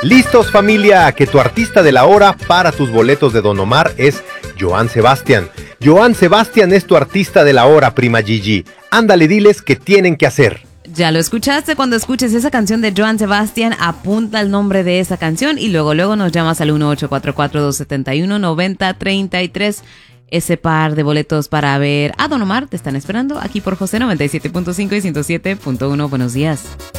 Listos, familia, que tu artista de la hora para tus boletos de Don Omar es Joan Sebastián. Joan Sebastián es tu artista de la hora, prima Gigi. Ándale, diles qué tienen que hacer. Ya lo escuchaste. Cuando escuches esa canción de Joan Sebastián, apunta el nombre de esa canción y luego nos llamas al 1-844-271-9033. Ese par de boletos para ver a Don Omar te están esperando aquí por José 97.5 y 107.1. Buenos días.